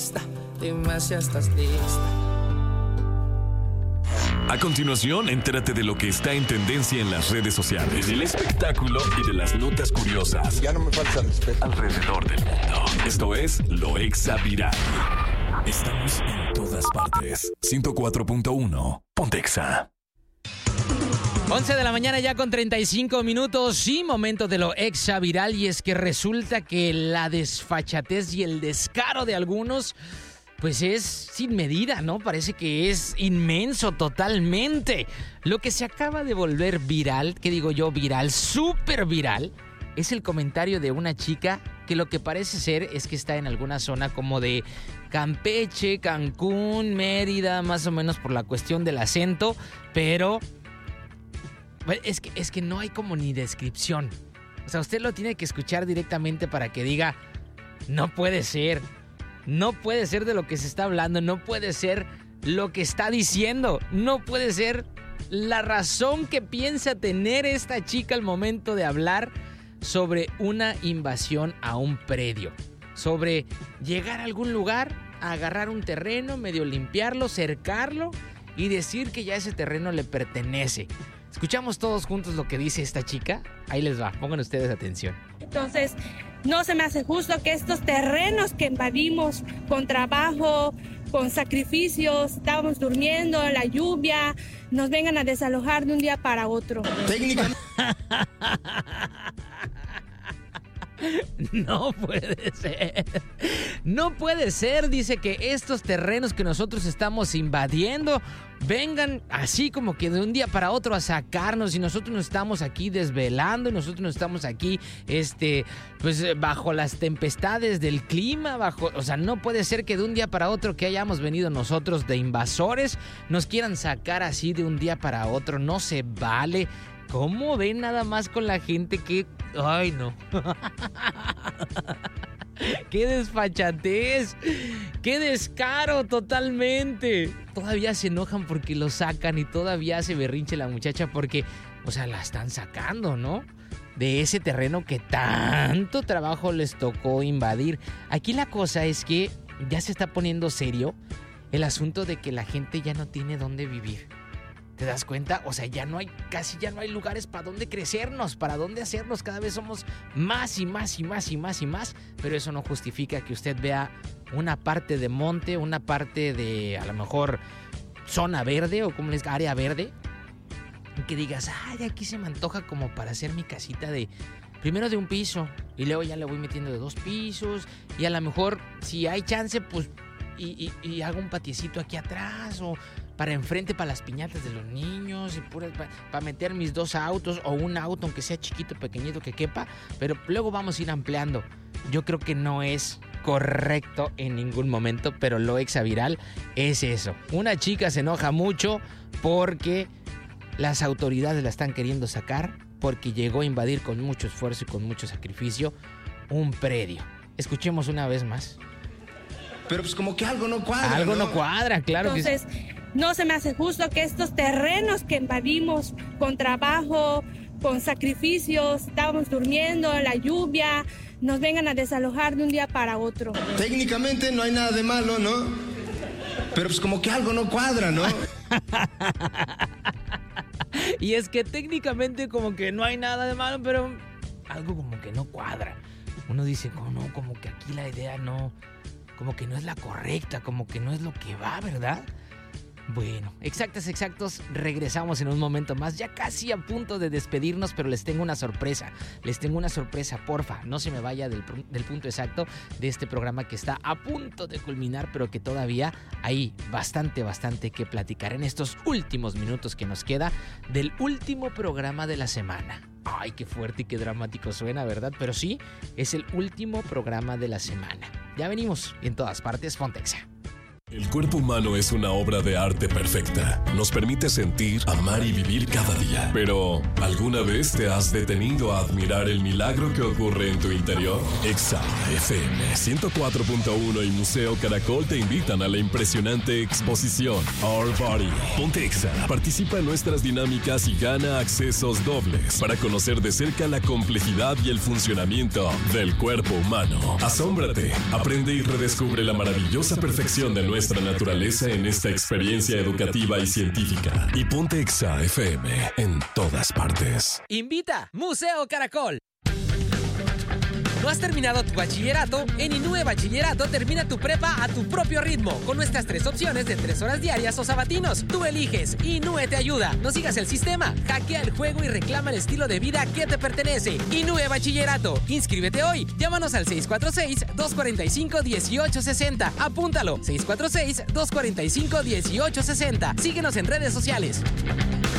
lista, dime si estás lista. A continuación, entérate de lo que está en tendencia en las redes sociales, del espectáculo y de las notas curiosas. Ya no me falta respeto. Alrededor del mundo. Esto es Lo Exaviral. Estamos en todas partes. 104.1 Pontexa. 11 de la mañana ya con 35 minutos. Sí, momento de lo exaviral. Y es que resulta que la desfachatez y el descaro de algunos pues es sin medida, ¿no? Parece que es inmenso totalmente. Lo que se acaba de volver viral, ¿qué digo yo? Viral, súper viral, es el comentario de una chica que lo que parece ser es que está en alguna zona como de Campeche, Cancún, Mérida, más o menos por la cuestión del acento, pero es que no hay como ni descripción. O sea, usted lo tiene que escuchar directamente para que diga, no puede ser. No puede ser de lo que se está hablando, no puede ser lo que está diciendo, no puede ser la razón que piensa tener esta chica al momento de hablar sobre una invasión a un predio, sobre llegar a algún lugar, agarrar un terreno, medio limpiarlo, cercarlo y decir que ya ese terreno le pertenece. ¿Escuchamos todos juntos lo que dice esta chica? Ahí les va, pongan ustedes atención. Entonces, no se me hace justo que estos terrenos que invadimos con trabajo, con sacrificios, estábamos durmiendo en la lluvia, nos vengan a desalojar de un día para otro. Técnicamente. No puede ser. No puede ser, dice, que estos terrenos que nosotros estamos invadiendo vengan así como que de un día para otro a sacarnos y nosotros nos estamos aquí desvelando y nosotros nos estamos aquí pues bajo las tempestades del clima, o sea, no puede ser que de un día para otro que hayamos venido nosotros de invasores nos quieran sacar así de un día para otro, no se vale. ¿Cómo ven nada más con la gente que... Ay, no. ¡Qué desfachatez! ¡Qué descaro totalmente! Todavía se enojan porque lo sacan y todavía se berrinche la muchacha porque, o sea, la están sacando, ¿no? De ese terreno que tanto trabajo les tocó invadir. Aquí la cosa es que ya se está poniendo serio el asunto de que la gente ya no tiene dónde vivir. ¿Te das cuenta? O sea, casi ya no hay lugares para dónde crecernos, para dónde hacernos. Cada vez somos más y más y más y más y más. Pero eso no justifica que usted vea una parte de monte, una parte de, a lo mejor, zona verde o como les área verde. Y que digas, ay, aquí se me antoja como para hacer mi casita primero de un piso. Y luego ya le voy metiendo de 2 pisos. Y a lo mejor, si hay chance, pues, y hago un patiecito aquí atrás o... para enfrente, para las piñatas de los niños y para meter mis 2 autos o un auto, aunque sea chiquito, pequeñito, que quepa, pero luego vamos a ir ampliando. Yo creo que no es correcto en ningún momento, pero lo exaviral es eso. Una chica se enoja mucho porque las autoridades la están queriendo sacar, porque llegó a invadir con mucho esfuerzo y con mucho sacrificio un predio. Escuchemos una vez más. Pero pues como que algo no cuadra. Algo no cuadra, claro. Entonces, no se me hace justo que estos terrenos que invadimos con trabajo, con sacrificios, estábamos durmiendo en la lluvia, nos vengan a desalojar de un día para otro. Técnicamente no hay nada de malo, ¿no? Pero pues como que algo no cuadra, ¿no? Y es que técnicamente como que no hay nada de malo, pero algo como que no cuadra. Uno dice, no, como que aquí la idea no, como que no es la correcta, como que no es lo que va, ¿verdad? Bueno, exactos, regresamos en un momento más, ya casi a punto de despedirnos, pero les tengo una sorpresa, porfa, no se me vaya del punto exacto de este programa que está a punto de culminar, pero que todavía hay bastante que platicar en estos últimos minutos que nos queda del último programa de la semana. Ay, qué fuerte y qué dramático suena, ¿verdad? Pero sí, es el último programa de la semana. Ya venimos, y en todas partes, Pontexa. El cuerpo humano es una obra de arte perfecta. Nos permite sentir, amar y vivir cada día. Pero, ¿alguna vez te has detenido a admirar el milagro que ocurre en tu interior? Exa FM 104.1 y Museo Caracol te invitan a la impresionante exposición Our Body. Ponte Exa, participa en nuestras dinámicas y gana accesos dobles para conocer de cerca la complejidad y el funcionamiento del cuerpo humano. Asómbrate, aprende y redescubre la maravillosa perfección de nuestra naturaleza en esta experiencia educativa y científica. Y ponte Exa FM en todas partes. Invita Museo Caracol. ¿No has terminado tu bachillerato? En Inúe Bachillerato termina tu prepa a tu propio ritmo, con nuestras 3 opciones de 3 horas diarias o sabatinos. Tú eliges, Inúe te ayuda. No sigas el sistema, hackea el juego y reclama el estilo de vida que te pertenece. Inúe Bachillerato. Inscríbete hoy. Llámanos al 646-245-1860. Apúntalo, 646-245-1860. Síguenos en redes sociales.